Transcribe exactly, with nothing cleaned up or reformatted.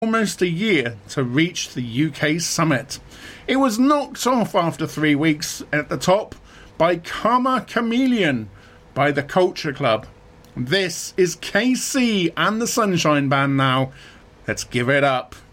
almost a year to reach the U K summit. It was knocked off after three weeks at the top by Karma Chameleon by the Culture Club. This is K C and the Sunshine Band now. Let's give it up.